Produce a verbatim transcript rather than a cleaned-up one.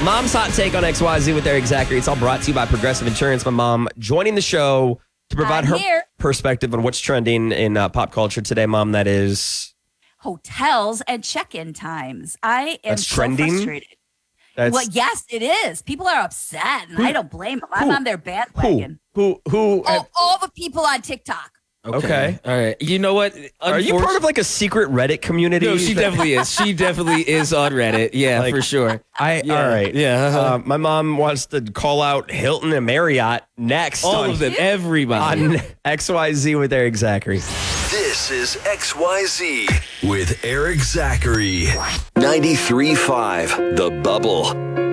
Mom's Hot Take on X Y Z with Eric Zachary. It's all brought to you by Progressive Insurance. My mom joining the show to provide I'm her here. perspective on what's trending in uh, pop culture today, Mom. That is... Hotels and check-in times. I am That's so trending? frustrated. That's, Well, yes, it is. People are upset, and Who- I don't blame them. I'm who- on their who? bandwagon. Who? Who? All, all the people on TikTok. Okay. All right. You know what? Are you part of like a secret Reddit community? No, she definitely is. She definitely is on Reddit. Yeah, Like, for sure. I Yeah. all right. Yeah. uh-huh. Uh, my mom wants to call out Hilton and Marriott next. All on, of them. Everybody. on X Y Z with Eric Zachary. This is X Y Z with Eric Zachary. ninety-three point five The Bubble.